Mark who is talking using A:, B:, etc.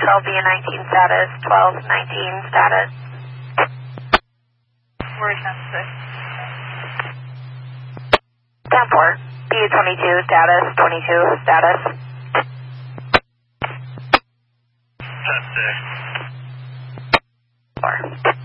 A: 12B19 status, 1219 status.
B: Where is that?
A: 10-4, B22 status, 22 status.
C: 10-6.
A: 4.